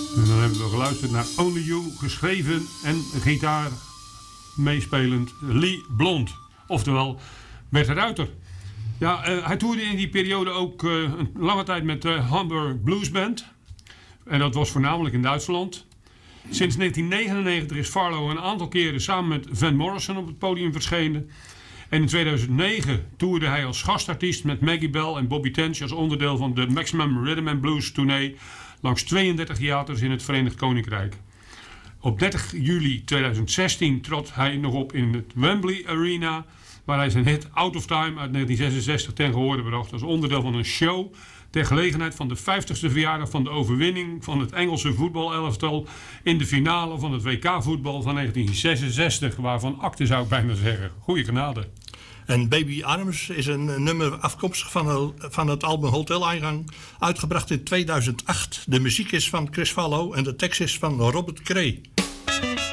En dan hebben we geluisterd naar Only You, geschreven en gitaar meespelend Lee Blond. Oftewel Bert de Ruiter. Ja, hij toerde in die periode ook een lange tijd met de Hamburg Blues Band. En dat was voornamelijk in Duitsland. Sinds 1999 is Farlow een aantal keren samen met Van Morrison op het podium verschenen. En in 2009 toerde hij als gastartiest met Maggie Bell en Bobby Tench als onderdeel van de Maximum Rhythm and Blues tournee langs 32 theaters in het Verenigd Koninkrijk. Op 30 juli 2016 trad hij nog op in het Wembley Arena, waar hij zijn hit Out of Time uit 1966 ten gehore bracht als onderdeel van een show ter gelegenheid van de 50ste verjaardag van de overwinning van het Engelse voetbalelftal in de finale van het WK-voetbal van 1966, waarvan akte zou ik bijna zeggen. Goeie genade. En Baby Arms is een nummer afkomstig van het album Hotel Eingang, uitgebracht in 2008. De muziek is van Chris Fallow en de tekst is van Robert Cray.